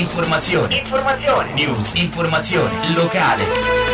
Informazione. News. Informazione. Locale.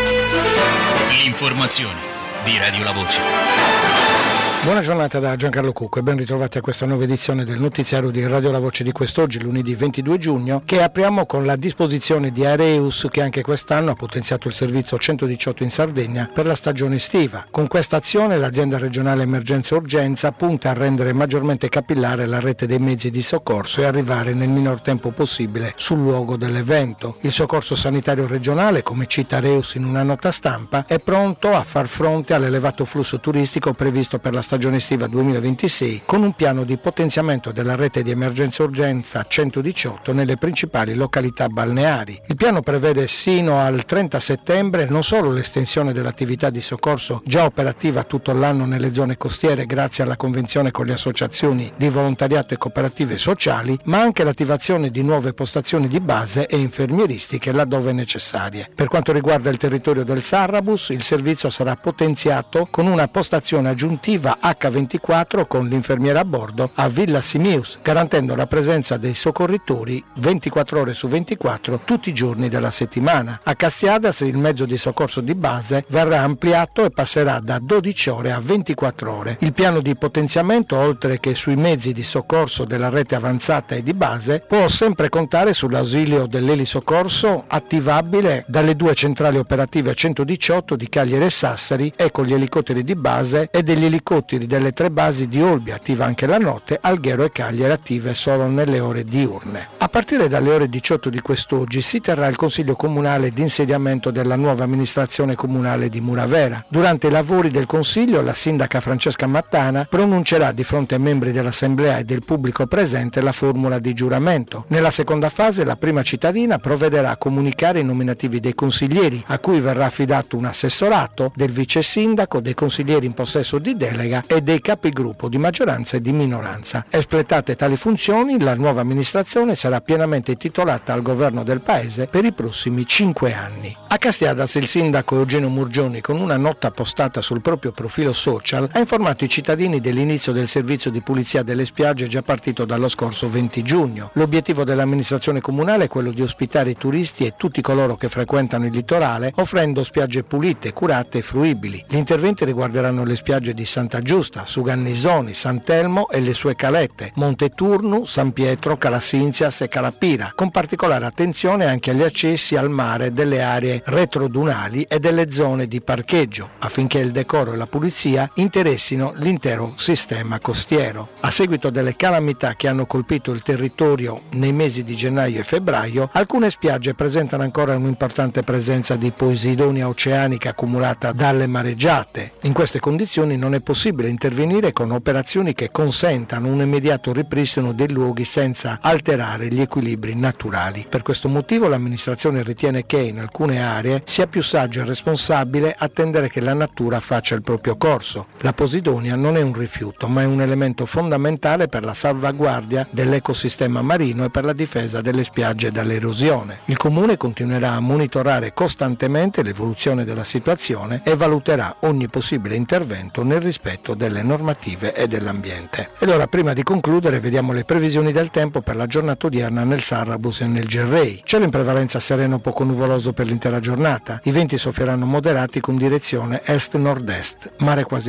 L'informazione di Radio La Voce. Buona giornata da Giancarlo Cucco e ben ritrovati a questa nuova edizione del notiziario di Radio La Voce di quest'oggi, lunedì 22 giugno, che apriamo con la disposizione di Aereus che anche quest'anno ha potenziato il servizio 118 in Sardegna per la stagione estiva. Con questa azione l'azienda regionale emergenza e urgenza punta a rendere maggiormente capillare la rete dei mezzi di soccorso e arrivare nel minor tempo possibile sul luogo dell'evento. Il soccorso sanitario regionale, come cita Aereus in una nota stampa, è pronto a far fronte all'elevato flusso turistico previsto per la stagione estiva 2026 con un piano di potenziamento della rete di emergenza urgenza 118 nelle principali località balneari. Il piano prevede sino al 30 settembre non solo l'estensione dell'attività di soccorso già operativa tutto l'anno nelle zone costiere grazie alla convenzione con le associazioni di volontariato e cooperative sociali, ma anche l'attivazione di nuove postazioni di base e infermieristiche laddove necessarie. Per quanto riguarda il territorio del Sarrabus, il servizio sarà potenziato con una postazione aggiuntiva H24 con l'infermiera a bordo a Villa Simius, garantendo la presenza dei soccorritori 24 ore su 24 tutti i giorni della settimana. A Castiadas il mezzo di soccorso di base verrà ampliato e passerà da 12 ore a 24 ore. Il piano di potenziamento, oltre che sui mezzi di soccorso della rete avanzata e di base, può sempre contare sull'ausilio dell'elisoccorso attivabile dalle due centrali operative 118 di Cagliari e Sassari e con gli elicotteri di base e degli elicotteri delle tre basi di Olbia, attiva anche la notte, Alghero e Cagliari attive solo nelle ore diurne. A partire dalle ore 18 di quest'oggi si terrà il Consiglio Comunale di insediamento della nuova amministrazione comunale di Muravera. Durante i lavori del Consiglio la sindaca Francesca Mattana pronuncerà di fronte ai membri dell'Assemblea e del pubblico presente la formula di giuramento. Nella seconda fase la prima cittadina provvederà a comunicare i nominativi dei consiglieri, a cui verrà affidato un assessorato, del vice sindaco, dei consiglieri in possesso di delega e dei capigruppo di maggioranza e di minoranza. Espletate tali funzioni, la nuova amministrazione sarà pienamente titolata al governo del paese per i prossimi 5 anni. A Castiadas il sindaco Eugenio Murgioni, con una nota postata sul proprio profilo social, ha informato i cittadini dell'inizio del servizio di pulizia delle spiagge già partito dallo scorso 20 giugno. L'obiettivo dell'amministrazione comunale è quello di ospitare i turisti e tutti coloro che frequentano il litorale, offrendo spiagge pulite, curate e fruibili. Gli interventi riguarderanno le spiagge di Santa Giusta, Sugannisoni, Sant'Elmo e le sue calette, Monteturnu, San Pietro, Calasinzias e Calapira, con particolare attenzione anche agli accessi al mare delle aree retrodunali e delle zone di parcheggio, affinché il decoro e la pulizia interessino l'intero sistema costiero. A seguito delle calamità che hanno colpito il territorio nei mesi di gennaio e febbraio, alcune spiagge presentano ancora un'importante presenza di posidonia oceanica accumulata dalle mareggiate. In queste condizioni non è possibile intervenire con operazioni che consentano un immediato ripristino dei luoghi senza alterare gli equilibri naturali. Per questo motivo l'amministrazione ritiene che in alcune aree sia più saggio e responsabile attendere che la natura faccia il proprio corso. La posidonia non è un rifiuto, ma è un elemento fondamentale per la salvaguardia dell'ecosistema marino e per la difesa delle spiagge dall'erosione. Il Comune continuerà a monitorare costantemente l'evoluzione della situazione e valuterà ogni possibile intervento nel rispetto delle normative e dell'ambiente. Ed ora, prima di concludere, vediamo le previsioni del tempo per la giornata odierna nel Sarrabus e nel Gerrei. Cielo in prevalenza sereno poco nuvoloso per l'intera giornata. I venti soffieranno moderati con direzione est-nord-est, mare quasi